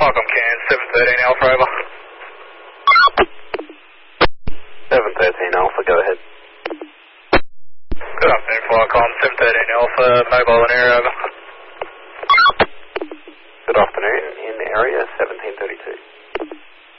Welcome, Can 713 Alpha, over. 713 Alpha, go ahead. Good afternoon, Flycom 713 Alpha, mobile in area, over. Good afternoon, in area 1732.